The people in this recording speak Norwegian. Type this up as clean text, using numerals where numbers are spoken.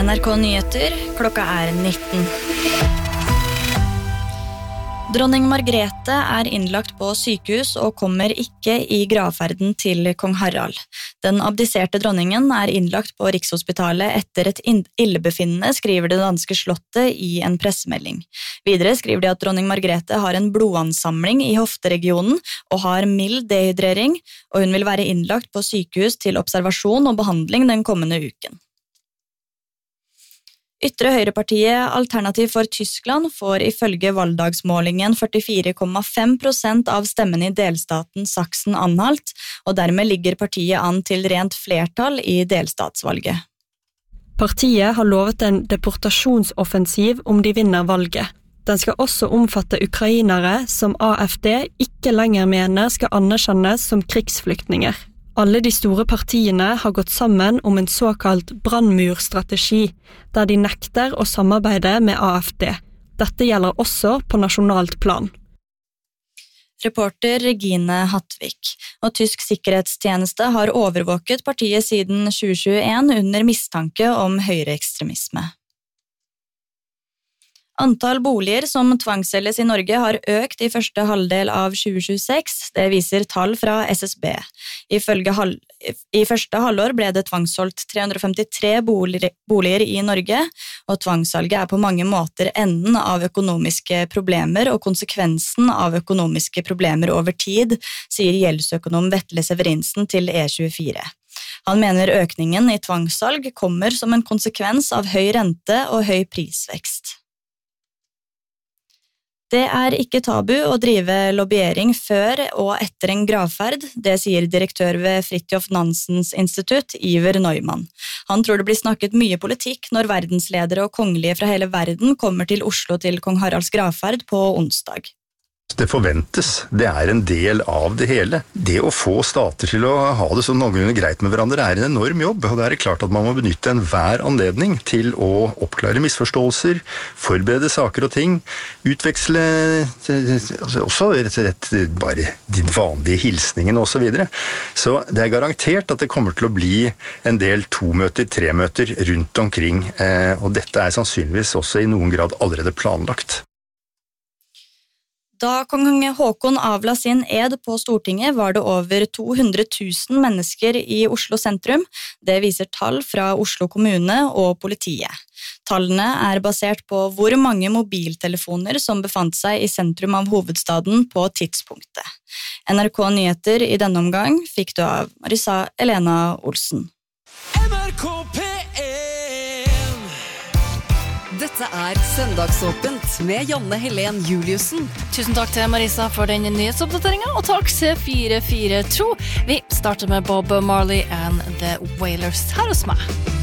NRK Nyheter, klokka 19. Dronning Margrethe innlagt på sykehus og kommer ikke i gravferden til kong Harald. Den abdiserte dronningen innlagt på Rikshospitalet etter et illebefinnende, skriver det danske slottet i en pressemelding. Videre skriver de at dronning Margrethe har en blodansamling i hofteregionen og har mild dehydrering, og hun vil være innlagt på sykehus til observasjon og behandling den kommende uken. Ytre høyrepartiet Alternativ for Tyskland får ifølge valgdagsmålingen 44,5% av stemmene i delstaten Sachsen-Anhalt, og dermed ligger partiet an til rent flertall i delstatsvalget. Partiet har lovet en deportasjonsoffensiv om de vinner valget. Den skal også omfatte ukrainere som AFD ikke lenger mener skal anerkjennes som krigsflyktninger. Alle de store partiene har gått sammen om en såkalt brannmurstrategi, der de nekter å samarbeide med AFD. Dette gjelder også på nasjonalt plan. Reporter Regine Hattvik. Og tysk sikkerhetstjeneste har overvåket partiet siden 2021 under mistanke om høyreekstremisme. Antall boliger som tvangsselges i Norge har økt i første halvdel av 2026, det viser tall fra SSB. I første halvår ble det tvangssolgt 353 boliger i Norge, og tvangssalget på mange måter enden av økonomiske problemer og konsekvensen av økonomiske problemer over tid, sier gjeldsøkonom Vetle Severinsen til E24. Han mener økningen i tvangssalg kommer som en konsekvens av høy rente og høy prisvekst. Det ikke tabu å drive lobbyering før og etter en gravferd, det sier direktør ved Fridtjof Nansens institutt, Iver Neumann. Han tror det blir snakket mye politikk når verdensledere og kongelige fra hele verden kommer til Oslo til kong Haralds gravferd på onsdag. Det forventes, det en del av det hele. Det å få stater til å ha det så noenlunde greit med hverandre en enorm jobb, og det det klart at man må benytte enhver anledning til å oppklare misforståelser, forberede saker og ting, utveksle også rett og slett bare de vanlige hilsningene og så videre. Så det garantert at det kommer til å bli en del 2-møter, 3-møter rundt omkring, og dette sannsynligvis også i noen grad allerede planlagt. Da kong Håkon avla sin ed på Stortinget var det over 200 000 mennesker i Oslo sentrum. Det viser tall fra Oslo kommune og politiet. Tallene basert på hvor mange mobiltelefoner som befant seg i sentrum av hovedstaden på tidspunktet. NRK Nyheter i denne omgang fikk du av Marisa Elena Olsen. NRK Dette Søndagsåpent med Janne Helen Juliussen. Tusen takk til Marisa for den nyhetsoppdateringen, og takk til 442. Vi starter med Bob Marley and The Wailers her hos meg.